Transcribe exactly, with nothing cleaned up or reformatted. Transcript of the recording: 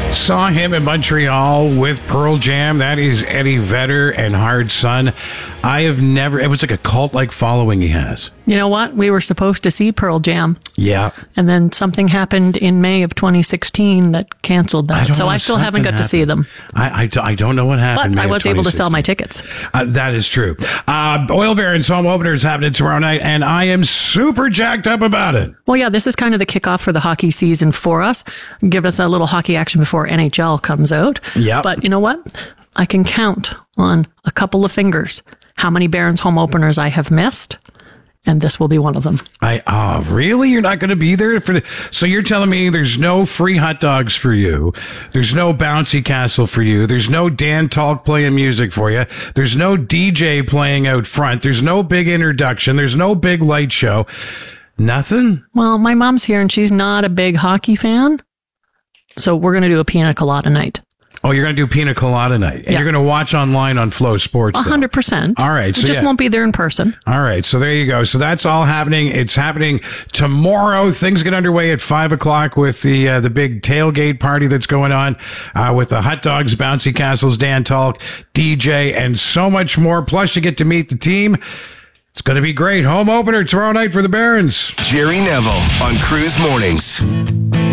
Saw him in Montreal with Pearl Jam. That is Eddie Vedder and Hard Sun. I have never, it was like a cult-like following he has. You know what? We were supposed to see Pearl Jam. Yeah. And then something happened in May of twenty sixteen that canceled that. I So know, I still haven't got happened. to see them. I, I, I don't know what happened. But May I of was able to sell my twenty tickets. Uh, that is true. Uh, Oil Barons home opener is happening tomorrow night, and I am super jacked up about it. Well, yeah, this is kind of the kickoff for the hockey season for us. Give us a little hockey action before N H L comes out. Yep. But you know what? I can count on a couple of fingers how many Barons home openers I have missed. And this will be one of them. I oh really? You're not going to be there for the? So you're telling me there's no free hot dogs for you? There's no bouncy castle for you? There's no Dan Talk playing music for you? There's no D J playing out front? There's no big introduction? There's no big light show? Nothing? Well, my mom's here and she's not a big hockey fan. So we're going to do a pina colada night. Oh, you're going to do pina colada night, and Yeah. you're going to watch online on Flow Sports. A though. hundred percent. All right, so It just yeah. won't be there in person. All right, so there you go. So that's all happening. It's happening tomorrow. Things get underway at five o'clock with the uh, the big tailgate party that's going on uh, with the hot dogs, bouncy castles, Dan Talk, D J, and so much more. Plus, you get to meet the team. It's going to be great. Home opener tomorrow night for the Barons. Jerry Neville on Cruise Mornings.